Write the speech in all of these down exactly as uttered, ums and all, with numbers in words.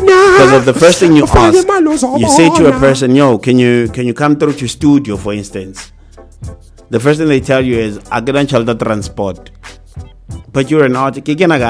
Because of the first thing you ask, you say to a person, yo, can you can you come through to studio, for instance? The first thing they tell you is, I get on transport. But you're an artist,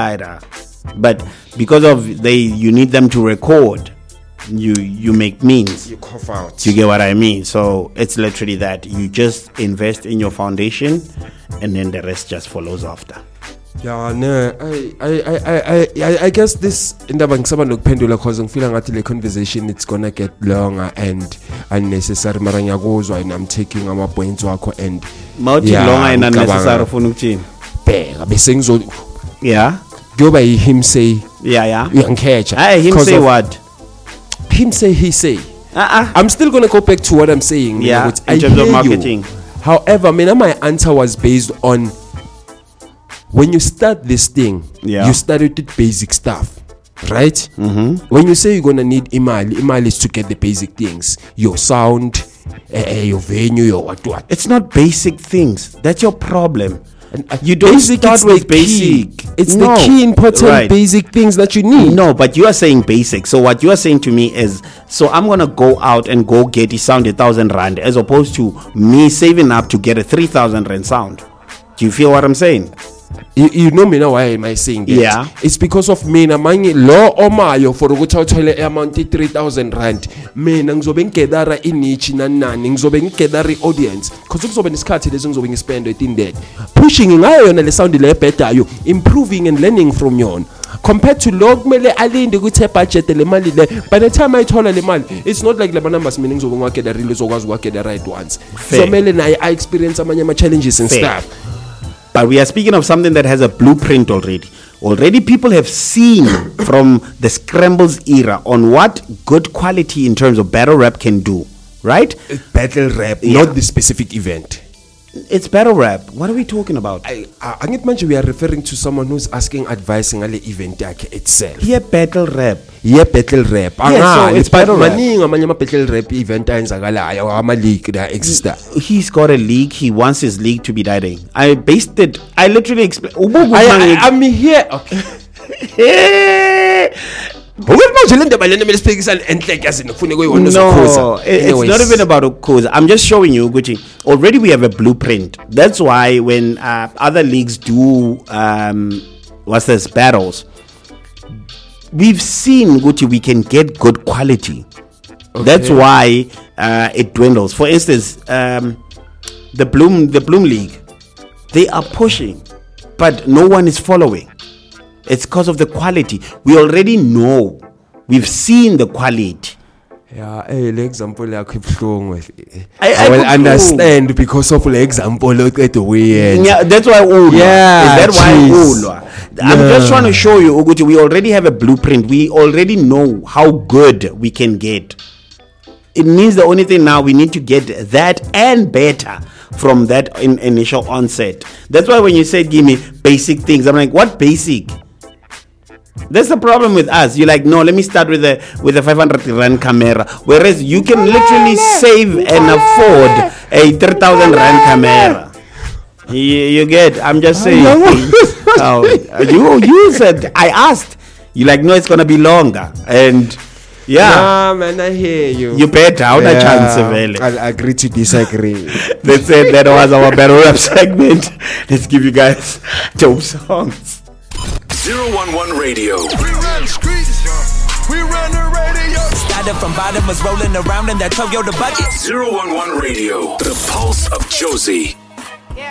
but because of they, you need them to record. You you make means. You cough out. You get what I mean? So it's literally that. You just invest in your foundation, and then the rest just follows after. Yeah, no, I, I, I, I, I guess this indaba ngisaba nokuphendula because ngifila ngathi le conversation it's gonna get longer and unnecessary. Mara ngiyakuzwa and I'm taking ama points wakho and mawuthi longer and unnecessary ufuna ukuthini? Bheka bese ngizo yeah kuyoba him say yeah yeah uyangikhetha. Hey, him say what? Him say he say. Uh-uh. I'm still gonna go back to what I'm saying. Yeah, in I terms of marketing. You. However, mina, my answer was based on when you start this thing, yeah. you started with basic stuff, right? Mm-hmm. When you say you're gonna need imali, imali is to get the basic things, your sound, uh, your venue, your what what. It's not basic things. That's your problem. And, uh, you don't basic, start with basic. Key. It's no. the key important right. basic things that you need. No, but you are saying basic. So what you are saying to me is, so I'm gonna go out and go get a sound a thousand rand, as opposed to me saving up to get a three thousand rand sound. Do you feel what I'm saying? You, you know me now. Why am I saying that? Yeah, it's because of me. Na manye law omayo for ukuthi uthole amount three thousand rand. Mina ngizobe ngigedara inichi na nani ngizobe ngigedara audience. Because kuzobe nesikhathi lezi ngizobe ngispend within that. Pushing ngayo yona le sound le better, improving and learning from yona. Compared to log kumele alinde ukuthi budget le mali le, by the time I thola le mali it's not like le numbers mina ngizobe ngwakhe really zokwazi ukwazi the right ones. So mele naye I experience amanye ama challenges and Fair. stuff. But we are speaking of something that has a blueprint already. Already people have seen from the Scrambles era on what good quality in terms of battle rap can do, right? Battle rap, yeah. Not the specific event. It's battle rap. What are we talking about? I I get mentioned we are referring to someone who's asking advice on the event itself. Yeah, battle rap. Yeah, battle rap. Yeah, so it's battle rap. Maningi amanye ama battle rap event ayenzakalayo ama league that exist. He's got a league. He wants his league to be dying. I based it. I literally explained. I, I, I'm here. Okay. No, it's not even about a cause. I'm just showing you, Gucci. Already we have a blueprint. That's why when uh, other leagues do um, what's this battles, we've seen, Gucci, we can get good quality. Okay. That's why uh, it dwindles. For instance, um, the Bloom the Bloom League, they are pushing, but no one is following. It's because of the quality. We already know. We've seen the quality. Yeah, hey, the example I keep showing with. I, I, I will understand know. Because of the example look at the way. Yeah, that's why Ulwa. Yeah, is that why Ulwa? I'm yeah. just trying to show you, Uguti, we already have a blueprint. We already know how good we can get. It means the only thing now we need to get that and better from that in, initial onset. That's why when you said give me basic things, I'm like, what basic? That's the problem with us. You're like, no, let me start with a with a five hundred rand camera, whereas you can literally save and afford a three thousand rand camera. You, you get? I'm just saying. Oh, you you said I asked. You like, no, it's gonna be longer, and yeah, nah, man, I hear you. You better out yeah, a chance, really. I'll agree to disagree. Let's say that was our battle rap segment. Let's give you guys dope songs. zero one one Radio. We run the streets. We run the radio. Started from bottom, was rolling around in that Toyota bucket. zero one one Radio. The pulse of Josie.